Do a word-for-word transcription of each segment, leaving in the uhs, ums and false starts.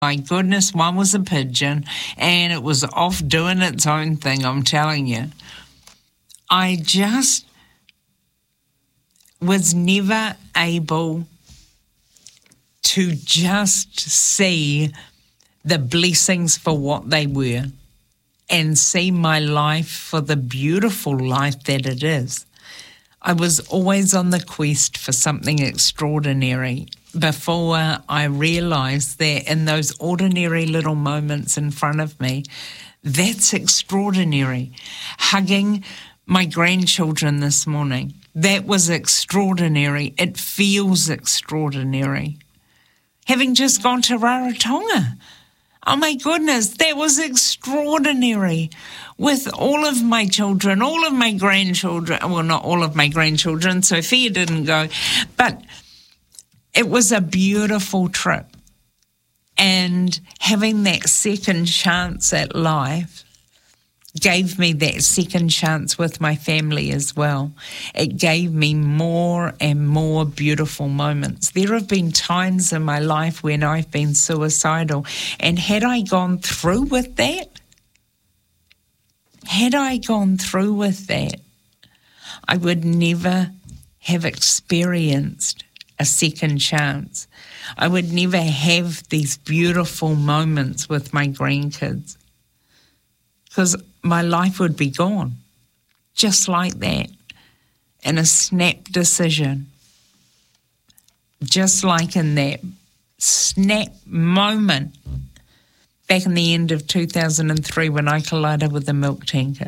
My goodness, one was a pigeon, and it was off doing its own thing, I'm telling you. I just was never able to just see the blessings for what they were and see my life for the beautiful life that it is. I was always on the quest for something extraordinary before I realised that in those ordinary little moments in front of me, that's extraordinary. Hugging my grandchildren this morning, that was extraordinary. It feels extraordinary. Having just gone to Rarotonga, oh my goodness, that was extraordinary. With all of my children, all of my grandchildren, well, not all of my grandchildren, Sophia didn't go, but it was a beautiful trip. And having that second chance at life gave me that second chance with my family as well. It gave me more and more beautiful moments. There have been times in my life when I've been suicidal, and had I gone through with that, had I gone through with that, I would never have experienced a second chance. I would never have these beautiful moments with my grandkids, because my life would be gone, just like that, in a snap decision. Just like in that snap moment back in the end of two thousand three when I collided with the milk tanker.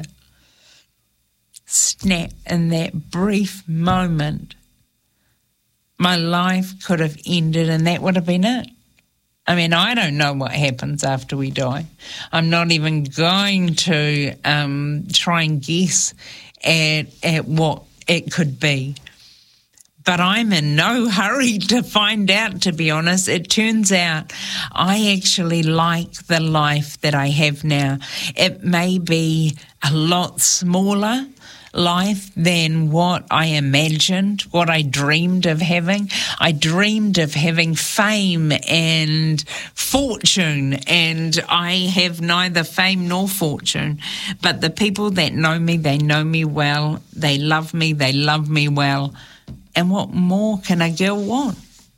Snap, in that brief moment, my life could have ended and that would have been it. I mean, I don't know what happens after we die. I'm not even going to um, try and guess at, at what it could be. But I'm in no hurry to find out, to be honest. It turns out I actually like the life that I have now. It may be a lot smaller life than what I imagined, what I dreamed of having. I dreamed of having fame and fortune, and I have neither fame nor fortune. But the people that know me, they know me well. They love me, they love me well. And what more can a girl want?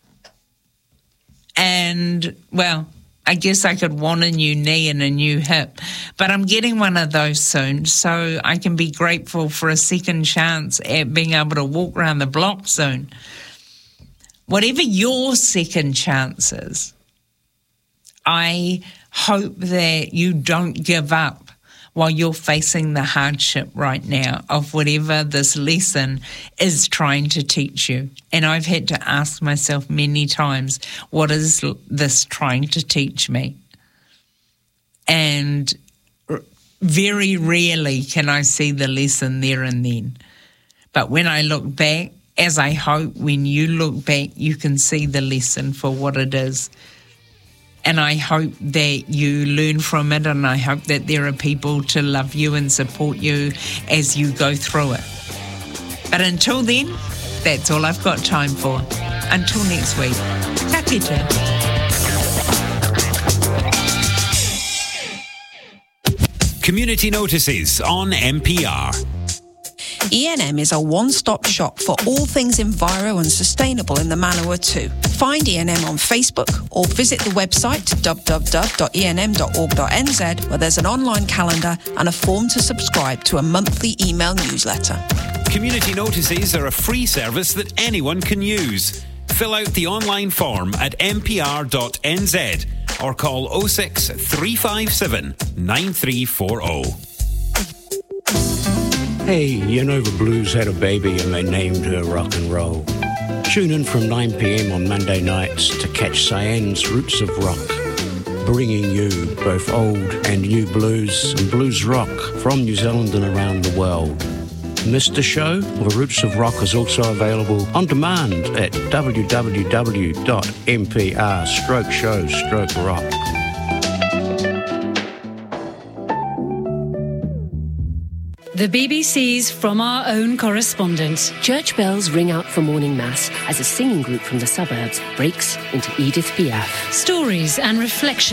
And, well, I guess I could want a new knee and a new hip, but I'm getting one of those soon, so I can be grateful for a second chance at being able to walk around the block soon. Whatever your second chance is, I hope that you don't give up while you're facing the hardship right now of whatever this lesson is trying to teach you. And I've had to ask myself many times, what is this trying to teach me? And very rarely can I see the lesson there and then. But when I look back, as I hope when you look back, you can see the lesson for what it is. And I hope that you learn from it, and I hope that there are people to love you and support you as you go through it. But until then, that's all I've got time for. Until next week, ka kite. Community notices on M P R. E N M is a one-stop shop for all things enviro and sustainable in the Manawa too. Find E N M on Facebook or visit the website w w w dot e n m dot org dot n z where there's an online calendar and a form to subscribe to a monthly email newsletter. Community notices are a free service that anyone can use. Fill out the online form at m p r dot n z or call oh six three five seven nine three four oh. Hey, you know the Blues had a baby and they named her Rock and Roll. Tune in from nine p.m. on Monday nights to catch Cyenne's Roots of Rock, bringing you both old and new blues and blues rock from New Zealand and around the world. Missed the show? The Roots of Rock is also available on demand at w w w dot m p r stroke show stroke rock. The B B C's From Our Own correspondent. Church bells ring out for morning mass as a singing group from the suburbs breaks into Edith Piaf. Stories and reflections